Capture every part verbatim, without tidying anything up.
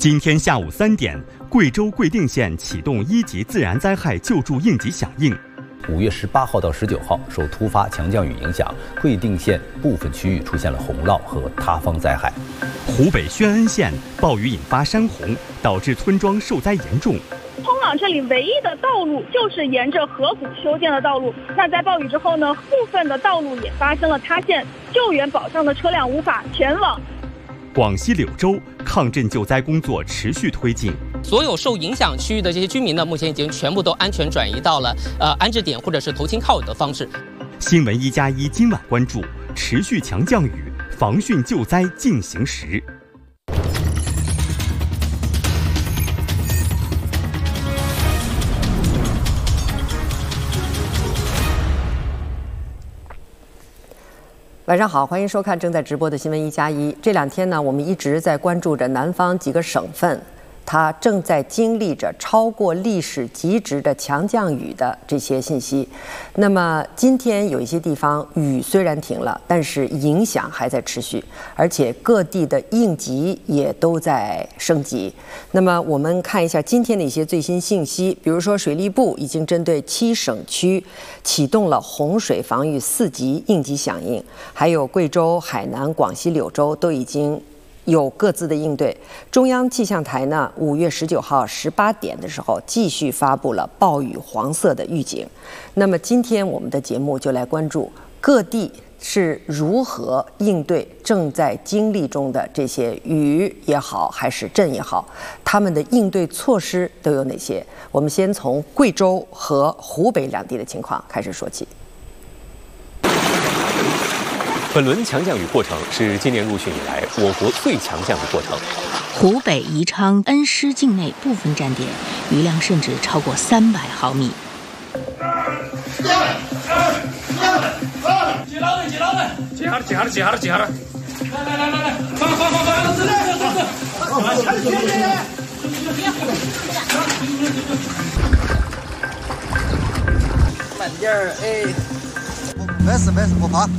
今天下午三点，贵州贵定县启动一级自然灾害救助应急响应。 五月十八号到十九号，受突发强降雨影响，贵定县部分区域出现了洪涝和塌方灾害。 湖北宣恩县暴雨引发山洪，导致村庄受灾严重。 通往这里唯一的道路就是沿着河谷修建的道路。那在暴雨之后呢，部分的道路也发生了塌陷，救援保障的车辆无法前往。 广西柳州抗震救灾工作持续推进， 所有受影响区域的这些居民呢，目前已经全部都安全转移到了呃安置点或者是投亲靠友的方式。 新闻一加一今晚关注：持续强降雨，防汛救灾进行时。 晚上好，欢迎收看正在直播的新闻一加一。这两天呢，我们一直在关注着南方几个省份，它正在经历着超过历史极值的强降雨的这些信息。那么今天有一些地方雨虽然停了，但是影响还在持续，而且各地的应急也都在升级。那么我们看一下今天的一些最新信息，比如说水利部已经针对七省区启动了洪水防御四级应急响应，还有贵州、海南、广西、柳州都已经有各自的应对。中央气象台呢，五月十九号十八点的时候继续发布了暴雨黄色的预警。那么今天我们的节目就来关注各地是如何应对正在经历中的这些雨也好，还是震也好，他们的应对措施都有哪些？我们先从贵州和湖北两地的情况开始说起。 本轮强降雨过程是今年入汛以来我国最强降雨过程。 湖北宜昌恩施境内部分站点雨量甚至超过三百毫米。 接牢的，接牢的，接好了，接好了，接好了，接好了。来来来来来，放放放放，走走走走。 慢点儿，哎。没事没事，不怕。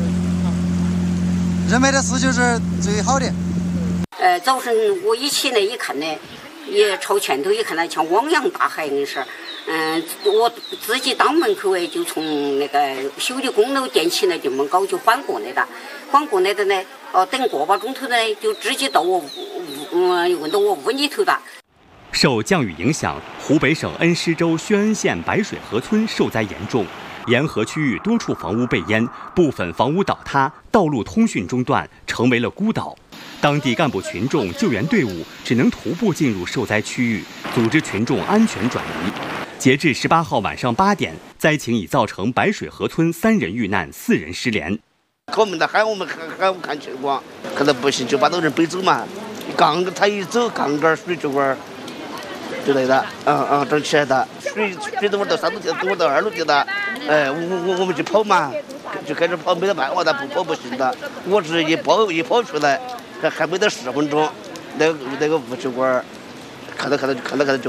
人为的事就是最好的。 呃，早晨我一起来一看呢，也朝前头一看呢，像汪洋大海那事儿。嗯，我自己当门口哎，就从那个修理工楼电起来就门高就缓过来的，缓过来的呢，哦，等个把钟头呢，就直接到我屋，嗯，问到我屋里头的。 受降雨影响，湖北省恩施州宣恩县白水河村受灾严重。沿河区域多处房屋被淹，部分房屋倒塌，道路通讯中断，成为了孤岛。当地干部群众、救援队伍只能徒步进入受灾区域，组织群众安全转移。截至十八号晚上八点，灾情已造成白水河村三人遇难，四人失联。 我们来喊我们喊喊我们看情况，看到不行就把那人背走嘛。杠他一走，杠杆水就玩之类的，嗯嗯，整起来的。水水等会到三楼地，等会到二楼地的。哎，我我我们就跑嘛，就开始跑，没得办法的，不跑不行的。我是一跑一跑出来，还还没得十分钟，那个那个物酒馆看到看到看到看到就